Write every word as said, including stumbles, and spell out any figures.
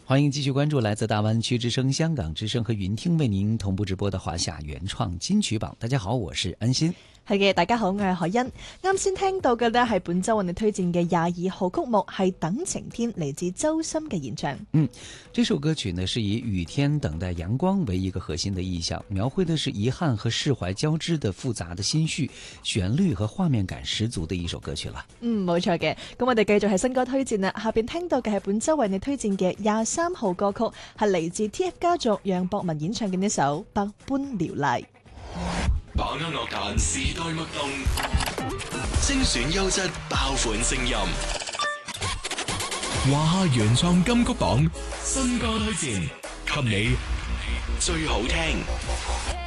欢迎继续关注来自大湾区之声、香港之声和云聽為您同步直播的華夏原創金曲榜。大家好，我是安心。 係嘅，大家好，我係海欣。啱先聽到嘅呢係本周為你推薦嘅廿二號曲目，係《等晴天》，嚟自周深嘅演唱。 嗯，這首歌曲呢是以雨天等待陽光為一個核心的意象，描繪的是遺憾和釋懷交織的複雜的心緒，旋律和畫面感十足的一首歌曲啦。 嗯，冇錯嘅。咁我哋繼續係新歌推薦啦。下邊聽到嘅係本周為你推薦嘅廿三號歌曲，係嚟自 T F 家族楊博文演唱嘅呢首《百般撩麗》。 把握樂壇時代脈動，精選優質爆款聲音。華夏原創金曲榜新歌推薦，給你最好聽。